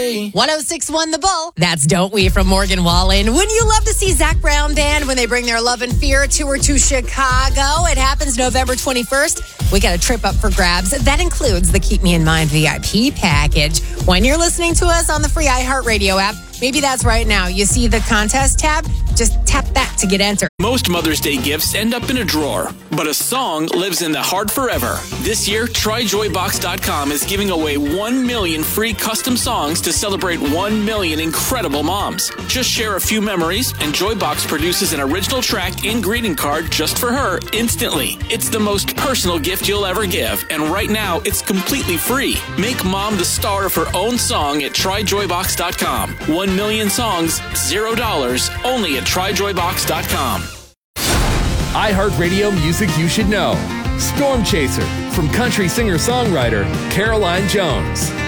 1061 The Bull. That's Don't We from Morgan Wallen. Wouldn't you love to see Zach Brown Band when they bring their Love and Fear tour to Chicago? It happens November 21st. We got a trip up for grabs. That includes the Keep Me in Mind VIP package. When you're listening to us on the free iHeartRadio app, maybe that's right now. You see the contest tab? Just tap that to get entered. Most Mother's Day gifts end up in a drawer, but a song lives in the heart forever. This year, TryJoyBox.com is giving away 1 million free custom songs to celebrate 1 million incredible moms. Just share a few memories, and Joybox produces an original track and greeting card just for her instantly. It's the most personal gift you'll ever give, and right now, it's completely free. Make mom the star of her own song at TryJoyBox.com. 1 million songs, $0, only at TryJoyBox.com. iHeartRadio music you should know. Storm Chaser from country singer-songwriter Caroline Jones.